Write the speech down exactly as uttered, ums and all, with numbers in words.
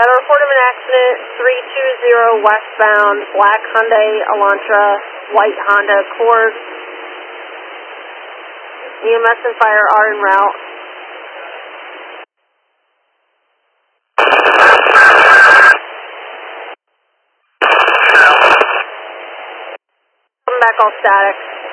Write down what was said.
Got a report of an accident, three two zero westbound, black Hyundai Elantra, white Honda Accord. E M S and fire are en route. Come back all static.